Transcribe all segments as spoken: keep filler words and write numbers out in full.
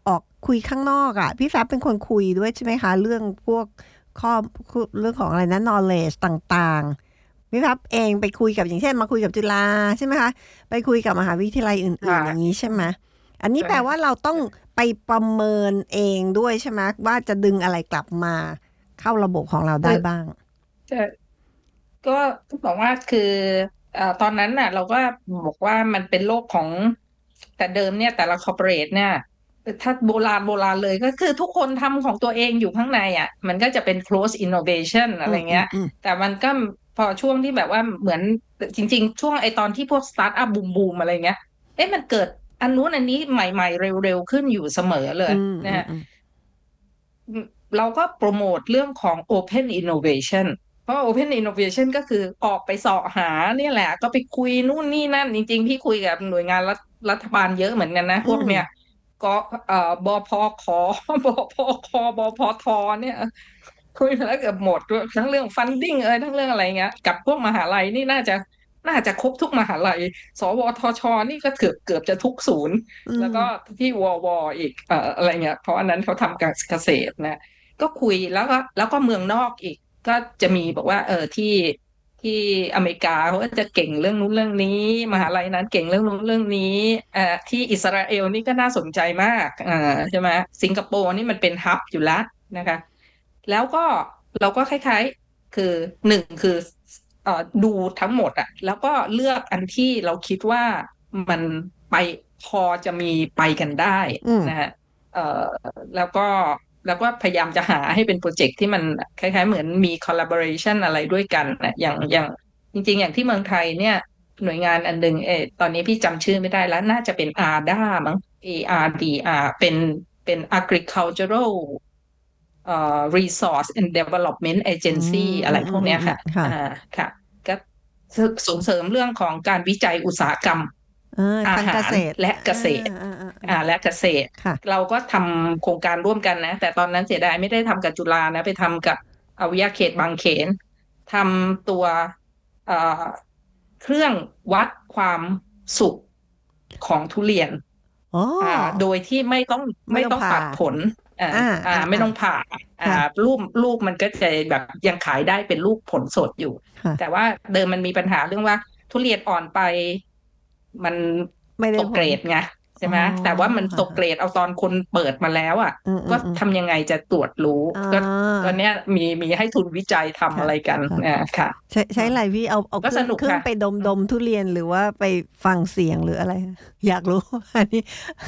ออกคุยข้างนอกอ่ะพี่แฟบเป็นคนคุยด้วยใช่ไหมคะเรื่องพวกข้อเรื่องของอะไรนะ knowledge ต่างๆพี่แฟบเองไปคุยกับอย่างเช่นมาคุยกับจุฬาใช่ไหมคะไปคุยกับมหาวิทยาลัยอื่นๆอย่างนี้ใช่ไหมอันนี้แปลว่าเราต้องไปประเมินเองด้วยใช่ไหมว่าจะดึงอะไรกลับมาเข้าระบบของเราได้บ้างจะก็ต้องบอกว่าคือเอ่อตอนนั้นน่ะเราก็บอกว่ามันเป็นโลกของแต่เดิมเนี่ยแต่ละคอร์ปอเรทเนี่ยถ้าโบราณโบราณเลยก็คือทุกคนทำของตัวเองอยู่ข้างในอ่ะมันก็จะเป็น close innovation อือะไรเงี้ยมอืมอืมแต่มันก็พอช่วงที่แบบว่าเหมือนจริงๆช่วงไอตอนที่พวกสตาร์ทอัพบูมบูมอะไรเงี้ยเอ๊ะมันเกิดอันนู้นอันนี้ใหม่ๆเร็วๆขึ้นอยู่เสมอเลยอืมนะฮะอืมอืมเราก็โปรโมทเรื่องของ Open Innovation เพราะ Open Innovation ก็คือออกไปเสาะหาเนี่ยแหละก็ไปคุยนู่นนี่นั่นจริงๆพี่คุยกับหน่วยงานรัฐรัฐบาลเยอะเหมือนกันนะอืมพวกเนี้ยก็เอ่อบพคบพคบพทเนี่ยคุยมาแล้วเกือบหมดทั้งเรื่อง funding เอยทั้งเรื่องอะไรเงี้ยกับพวกมหาลัยนี่น่าจะน่าจะครบทุกมหาลัยสวทชนี่ก็เกือบเกือบจะทุกศูนย์อืมแล้วก็ที่ววอีกเอ่ออะไรเงี้ยเพราะอันนั้นเขาทำการเกษตรนะ ก็คุยแล้วก็แล้วก็เมืองนอกอีกก็จะมีบอกว่าเออที่ที่อเมริกาเขาก็จะเก่งเรื่องนู้นเรื่องนี้มหาลัยนั้นเก่งเรื่องนู้นเรื่องนี้เอ่อที่อิสราเอลนี่ก็น่าสนใจมากอ่าใช่ไหมสิงคโปร์นี่มันเป็นฮับอยู่แล้วนะคะแล้วก็เราก็คล้ายๆคือหนึ่งคือเอ่อดูทั้งหมดอะแล้วก็เลือกอันที่เราคิดว่ามันไปพอจะมีไปกันได้อืมนะฮะเอ่อแล้วก็ แล้วก็พยายามจะหาให้เป็นโปรเจกต์ที่มันคล้ายๆเหมือนมี collaboration อะไรด้วยกันนะอย่างอย่างจริงๆอย่างที่เมืองไทยเนี่ยหน่วยงานอันหนึ่งเออตอนนี้พี่จำชื่อไม่ได้แล้วน่าจะเป็น อาร์ ดี เอ มั้ง A R D R เป็นเป็น agricultural เอ่อ resource and development อื agency มอะไรอืมอืมอืมพวกเนี้ยค่ะค่ะอ่าค่ะก็ส่งเสริมเรื่องของการวิจัยอุตสาหกรรมอ่าอาทางเกหารษตรและเกอ่าษตรอ่าอ่าอ่าอ่าและเกษตรค่ะเราก็ทำโครงการร่วมกันนะแต่ตอนนั้นเสียดายไม่ได้ทำกับจุฬานะไปทำกับอวิทยาเขตบางเขนทำตัวเอ่อเครื่องวัดความสุกของทุเรียนอ๋ออ่าโดยที่ไม่ต้องไม่ต้องไม่ต้องผ่าตัดผลอ่าอ่าอ่าอ่าอ่าไม่ต้องผ่าอ่าค่ะลูกลูกมันก็จะแบบยังขายได้เป็นลูกผลสดอยู่แต่ค่ะว่าเดิมมันมีปัญหาเรื่องว่าทุเรียนอ่อนไปมันตกไม่ได้ผลเกรดไง ใช่อ๋อไหมแต่ว่ามันตค่ะค่ะกเกรดเอาตอนคนเปิดมาแล้วอ่ะอืมอืก็มอืมทำยังไงจะตรวจรู้อ่ก็ตาอนเนี้ยมีมีให้ทุนวิจัยทำค่ะอะไรกันค่ะนะค่ะใช้ใช้อืมอะไรพี่เอาเอาก็เครื่องเครื่องสนุกค่ะไปดมอืมดมทุเรียนหรือว่าไปฟังเสียงหรืออะไรอยากรู้อันนี้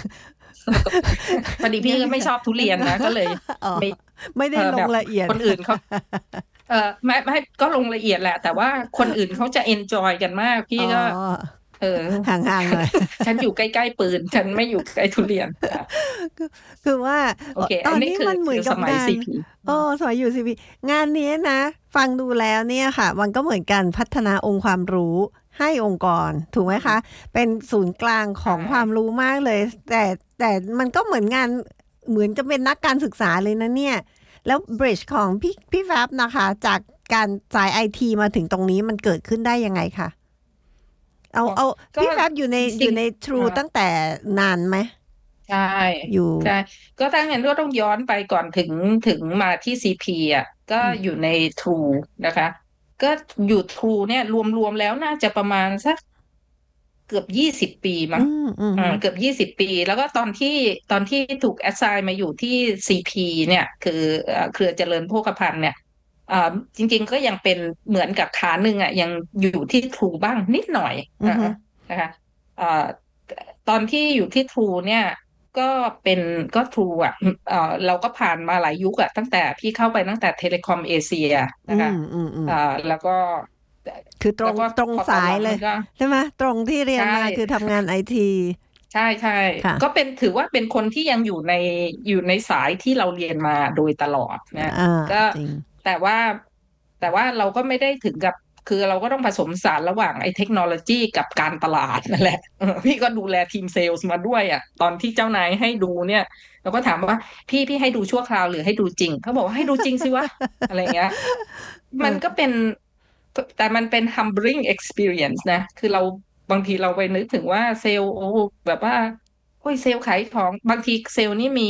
พอดี พี่งั้นก็ไม่ชอบทุเรียนนะก็เลยอ๋อไม่ไม่ได้ลเออแบบงละเอียดคนอื่นเขาเออไม่ไม่ก็ลงละเอียดแหละแต่ว่าคนอื่นเขาจะเอนจอยกันมากพี่อ๋อก็เออห่างๆหน่อยฉันอยู่ใกล้ๆปืนฉันไม่อยู่ใกล้ทุเรียนค่ะคือคือว่าโอเคตอนนี้อันนี้คือมันเหมือนกัคือสมัยบงานซีพีโอ้สมัยอยู่ซีพีงานนี้นะฟังดูแล้วเนี่ยค่ะมันก็เหมือนกันพัฒนาองค์ความรู้ให้องค์กรถูกไหมคะเป็นศูนย์กลางขใช่องความรู้มากเลยแต่แต่มันก็เหมือนงานเหมือนจะเป็นนักการศึกษาเลยนะเนี่ยแล้วบริดจ์ของพี่พี่แฟบนะคะจากการสายไอทีมาถึงตรงนี้มันเกิดขึ้นได้ยังไงคะเอาอ๋อเอาก็พี่แฟบอยู่ในจริงอยู่ในอ่า True ตั้งแต่นานไหมใช่อยู่ใช่ก็ถ้างั้นก็ต้องย้อนไปก่อนถึงถึงมาที่ซีพีอ่ะก็อืมอยู่ใน True นะคะก็อยู่ True เนี่ยรวมๆแล้วน่าจะประมาณสักเกือบยี่สิบปีอืมั้งมอืมอ่าเกือบยี่สิบปีแล้วก็ตอนที่ตอนที่ถูกแอสไซน์มาอยู่ที่ซีพีเนี่ยคือเอ่อเครือเจริญโภคภัณฑ์เนี่ยอ่าจริงๆก็ยังเป็นเหมือนกับขาหนึ่งอ่ะยังอยู่ที่ True บ้างนิดหน่อยอ่าอือฮึนะคะอ่า ตอนที่อยู่ที่ทรูเนี่ยก็เป็นก็ทรูอ่ะเออเราก็ผ่านมาหลายยุคอ่ะตั้งแต่พี่เข้าไปตั้งแต่เทเลคอมเอเชียนะคะอืมอืมอืมอ่าแล้วก็คือตรงแล้วก็ตรงพอตอนสายเลยหลังมันก็ใช่ไหมตรงที่เรียนใช่มาคือทำงานไอทีใช่ใช่ค่ะก็เป็นถือว่าเป็นคนที่ยังอยู่ในอยู่ในสายที่เราเรียนมาโดยตลอดนะอ่าก็จริงแต่ว่าแต่ว่าเราก็ไม่ได้ถึงกับคือเราก็ต้องผสมผสานระหว่างไอ้เทคโนโลยีกับการตลาดนั่นแหละเออพี่ก็ดูแลทีมเซลส์มาด้วยอ่ะตอนที่เจ้านายให้ดูเนี่ยเราก็ถามว่าพี่พี่ให้ดูชั่วคราวหรือให้ดูจริงเขาบอกว่าให้ดูจริงสิวะอะไรเงี้ยมันก็เออเป็นแต่มันเป็น humbling experience นะคือเราบางทีเราไปนึกถึงว่าเซลล์โอ้แบบว่าโอ้ยเซลล์ขายของบางทีเซลล์นี่มี